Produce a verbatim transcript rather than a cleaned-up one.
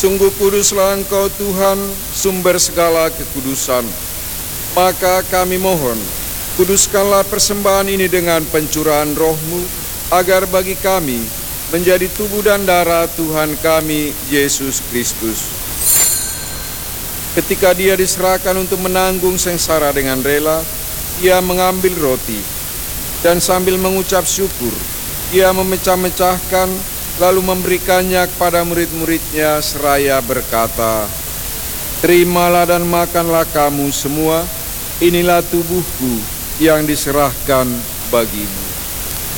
Sungguh kuduslah Engkau Tuhan, sumber segala kekudusan. Maka kami mohon, kuduskanlah persembahan ini dengan pencurahan Roh-Mu, agar bagi kami menjadi tubuh dan darah Tuhan kami, Yesus Kristus. Ketika Dia diserahkan untuk menanggung sengsara dengan rela, Ia mengambil roti, dan sambil mengucap syukur, Ia memecah-mecahkan, lalu memberikannya kepada murid-muridnya seraya berkata, "Terimalah dan makanlah kamu semua, inilah tubuhku yang diserahkan bagimu."